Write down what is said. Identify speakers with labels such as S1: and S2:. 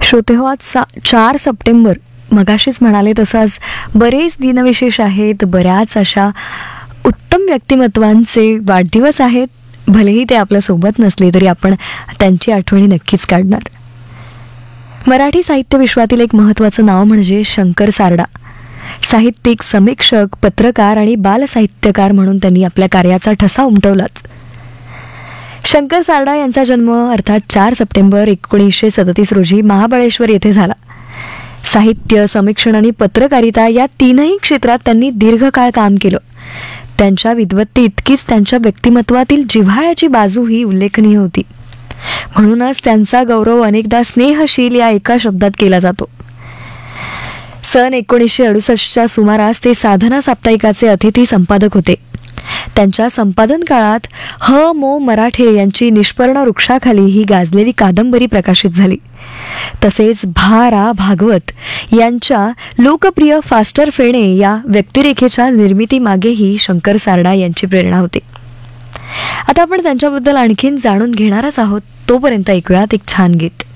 S1: श्रोते हो, आज 4 सप्टेंबर. मगाशीच म्हणाले तसं आज बरेच दिनविशेष आहेत, बऱ्याच अशा उत्तम व्यक्तिमत्वांचे वाढदिवस आहेत. भलेही ते आपल्यासोबत नसले तरी आपण त्यांची आठवणी नक्कीच काढणार. मराठी साहित्य विश्वातील एक महत्त्वाचं नाव म्हणजे शंकर सारडा. साहित्यिक, समीक्षक, पत्रकार आणि बालसाहित्यकार म्हणून त्यांनी आपल्या कार्याचा ठसा उमटवलाच. शंकर सारडा यांचा जन्म अर्थात 4 सप्टेंबर 1937 रोजी महाबळेश्वर येथे झाला. साहित्य, समीक्षण आणि पत्रकारिता या तीनही क्षेत्रात त्यांनी दीर्घकाळ काम केलं. त्यांच्या विद्वत्ते इतकीच त्यांच्या व्यक्तिमत्वातील जिव्हाळ्याची बाजूही उल्लेखनीय होती. म्हणूनच त्यांचा गौरव अनेकदा स्नेहशील या एका शब्दात केला जातो. सन 1968च्या सुमारास ते साधना साप्ताहिकाचे अतिथी संपादक होते. त्यांच्या संपादन काळात मो मराठे यांची निष्पर्ण वृक्षाखाली ही गाजलेली कादंबरी प्रकाशित झाली. तसेच रा भागवत यांच्या लोकप्रिय फास्टर फेणे या व्यक्तिरेखेच्या निर्मितीमागेही शंकर सारडा यांची प्रेरणा होती. आता आपण त्यांच्याबद्दल आणखीन जाणून घेणारच आहोत. तोपर्यंत ऐकूयात एक छान गीत.